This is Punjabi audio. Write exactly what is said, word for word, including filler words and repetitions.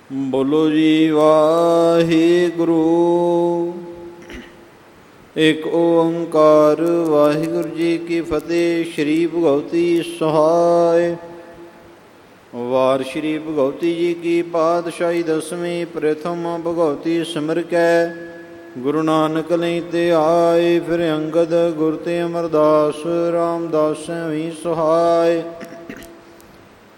ਬੋਲੋ ਜੀ ਵਾਹਿਗੁਰੂ। ਇੱਕ ਓੰਕਾਰ ਵਾਹਿਗੁਰੂ ਜੀ ਕੀ ਫਤਿਹ। ਸ਼੍ਰੀ ਭਗਵਤੀ ਸਹਾਇ। ਵਾਰ ਸ਼੍ਰੀ ਭਗਵਤੀ ਜੀ ਕੀ ਪਾਤਸ਼ਾਹੀ ਦਸਵੀਂ। ਪ੍ਰਥਮ ਭਗਵਤੀ ਸਿਮਰ ਕੈ ਗੁਰੂ ਨਾਨਕ ਲਈ ਤੇ ਆਏ। ਫਿਰ ਅੰਗਦ ਗੁਰ ਤੇ ਅਮਰਦਾਸ ਰਾਮਦਾਸ ਵੀ ਸਹਾਇ।